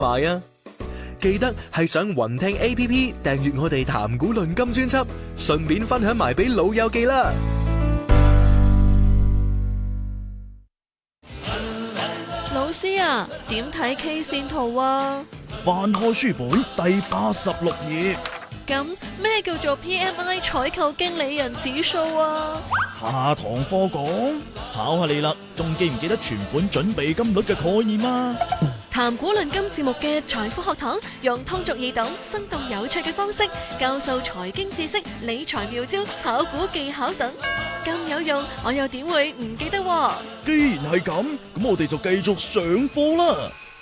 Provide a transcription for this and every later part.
快啊！記得係上雲聽 APP 訂閱我哋談古論今專輯，順便分享埋俾老友記啦。 老師啊，點睇 K 線圖啊？ 翻開書本第86頁。 咁咩叫做 PMI 採購經理人指數啊？ 下堂課講，考下你啦，仲記唔記得存款準備金率嘅概念啊？ 談古論今節目嘅財富學堂，用通俗易懂、生動有趣嘅方式教授財經知識、理財妙招、炒股技巧等，咁有用，我又點會唔記得喎？ 既然係咁，咁我哋就繼續上課啦。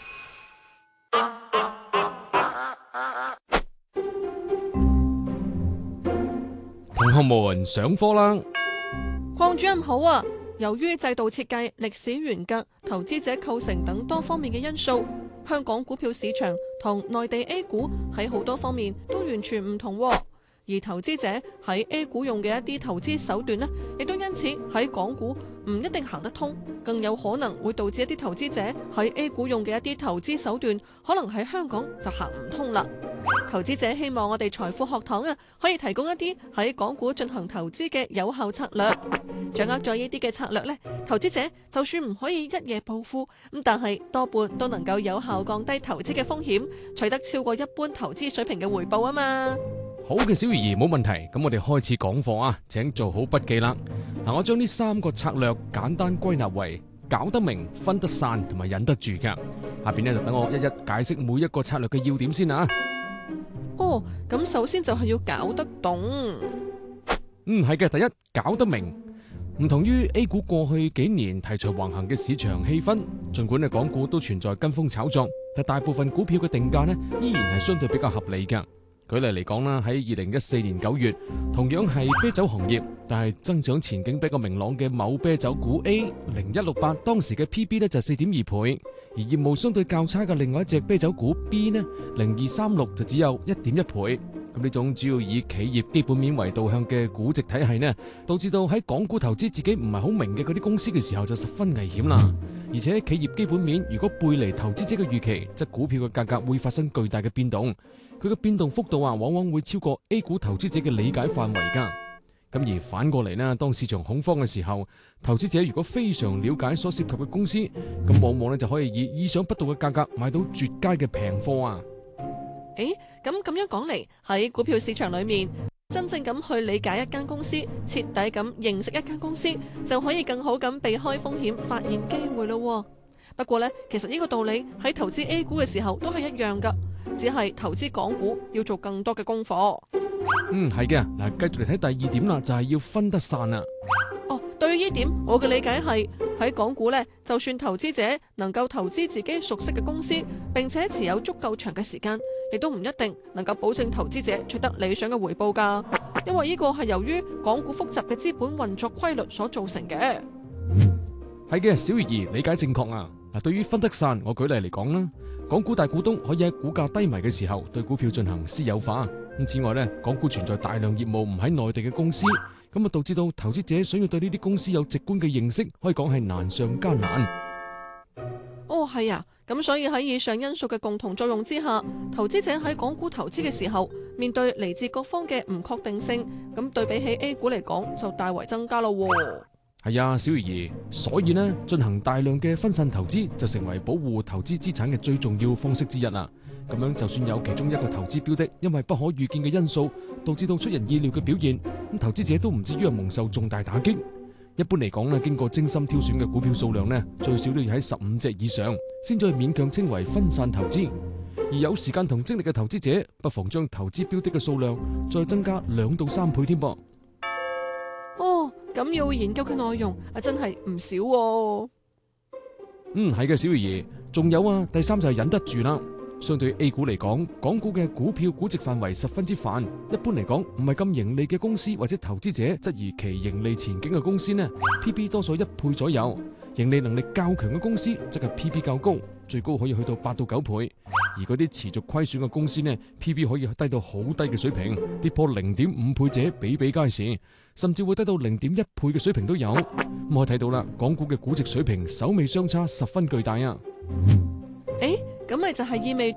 同學們上課啦！ 鄺主任好啊！由於制度設計、歷史沿革、投資者構成等多方面嘅因素，香港股票市場同內地 A 股喺好多方面都完全唔同喎。而投資者喺 A 股用嘅一啲投資手段呢，亦都因此喺港股唔一定行得通，更有可能會導致一啲投資者喺 A 股用嘅一啲投資手段，可能喺香港就行唔通啦。投資者希望我哋財富學堂可以提供一啲喺港股進行投資嘅有效策略。掌握咗呢啲嘅策略呢，投資者就算唔可以一夜暴富，但係多半都能夠有效降低投資嘅風險，取得超過一般投資水平嘅回報啊嘛。 好嘅，小魚兒冇問題，咁我哋開始講課啊，請做好筆記啦。我將呢3個策略簡單歸納為搞得明、分得散同埋忍得住噶。下邊呢，就等我一一解釋每一個策略嘅要點先啊。 哦，咁首先就係要搞得懂。 係嘅，第一，搞得明。唔同於 A 股過去幾年題材橫行嘅市場氣氛，盡管港股都存在跟風炒作，但大部分股票嘅定價呢，依然係相對比較合理嘅。舉例嚟講啦，喺2014年9月，同樣係啤酒行業，但係增長前景比較明朗嘅某啤酒股 A0168，當時嘅 PB 呢就4.2倍，而業務相對較差嘅另外一隻啤酒股 B 呢0236就只有1.1倍。咁呢種主要以企業基本面為導向嘅估值體系呢，導致到喺港股投資自己唔係好明嘅嗰啲公司嘅時候就十分危險啦。而且企業基本面如果背離投資者嘅預期，則股票嘅價格會發生巨大嘅變動。佢嘅變動幅度往往會超過 A 股投資者嘅理解範圍㗎。咁而反過嚟呢，當市場恐慌嘅時候，投資者如果非常了解所涉及嘅公司，咁往往就可以以意想不到嘅價格買到絕佳嘅平貨啊！ 咁樣講嚟，喺股票市場裏面，真正咁去理解一間公司，徹底咁認識一間公司，就可以更好咁避開風險，發現機會咯。不過呢，其實呢個道理喺投資 A 股嘅時候都係一樣噶，只係投資港股要做更多嘅功課。 係嘅，嗱，繼續嚟睇第2點啦，就係要分得散啦。 對於呢點，我嘅理解係喺港股呢，就算投資者能夠投資自己熟悉嘅公司，並且持有足夠長嘅時間，亦都唔一定能夠保證投資者取得理想嘅回報噶。因為呢個係由於港股複雜嘅資本運作規律所造成嘅。 係嘅，小魚兒理解正確啊。嗱，對於分得散，我舉例嚟講啦，港股大股東可以喺股價低迷嘅時候對股票進行私有化。咁此外呢，港股存在大量業務唔喺內地嘅公司，咁導致到投資者想要對呢啲公司有直觀嘅認識，可以講係難上加難。 係啊，咁所以喺以上因素嘅共同作用之下，投資者喺港股投資嘅時候，面對嚟自各方嘅唔確定性，咁對比起 A 股嚟講就大為增加咯。 係啊，小魚兒，所以呢，進行大量嘅分散投資就成為保護投資資產嘅最重要方式之一啦。咁樣就算有其中一個投資標的因為不可預見嘅因素導致到出人意料嘅表現，咁投資者都唔至於係蒙受重大打擊。一般嚟講呢，經過精心挑選嘅股票數量呢，最少都要喺15隻以上，先至係勉強稱為分散投資。而有時間同精力嘅投資者，不妨將投資標的嘅數量再增加2到3倍添噃。 咁要研究嘅內容真係唔少喎。 係嘅，小魚兒，仲有啊，第3就係忍得住啦。相對 A 股嚟講，港股嘅股票估值範圍十分之泛，一般嚟講唔係咁盈利嘅公司或者投資者質疑其盈利前景嘅公司呢， PB 多數1倍左右，盈利能力較強嘅公司則係 PB 較高，最高可以去到8到9倍，而嗰啲持續虧損嘅公司呢， PB 可以低到好低嘅水平，跌破0.5倍者比比皆是，甚至會低到0.1倍嘅水平都有。咁可以睇到啦，港股嘅估值水平首尾相差十分巨大啊！ 咁咪就係意味